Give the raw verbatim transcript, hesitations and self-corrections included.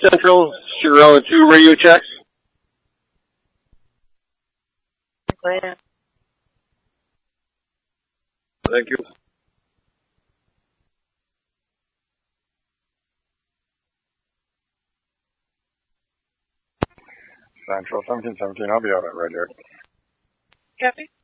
Central, zero and two radio checks. Clear. Thank you. Central seventeen seventeen, I'll be out at Red Deer. Copy.